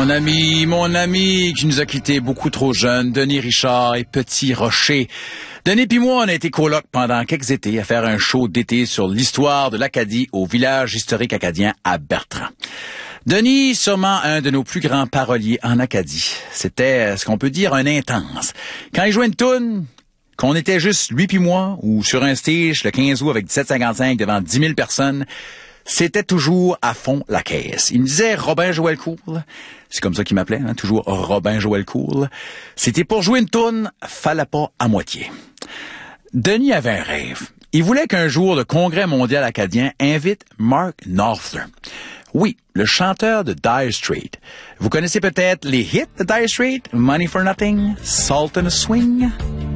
Mon ami qui nous a quittés beaucoup trop jeunes, Denis Richard et Petit Rocher. Denis pis moi, on a été colocs pendant quelques étés à faire un show d'été sur l'histoire de l'Acadie au village historique acadien à Bertrand. Denis, sûrement un de nos plus grands paroliers en Acadie. C'était ce qu'on peut dire un intense. Quand il jouait une toune, qu'on était juste lui puis moi, ou sur un stage le 15 août avec 17,55 devant 10 000 personnes, c'était toujours à fond la caisse. Il me disait Robin Joël Cool. C'est comme ça qu'il m'appelait, hein, toujours Robin Joël Cool. C'était pour jouer une toune, fallait pas à moitié. Denis avait un rêve. Il voulait qu'un jour le Congrès mondial acadien invite Mark Knopfler. Oui, le chanteur de Dire Straits. Vous connaissez peut-être les hits de Dire Straits? Money for Nothing, Salt and a Swing.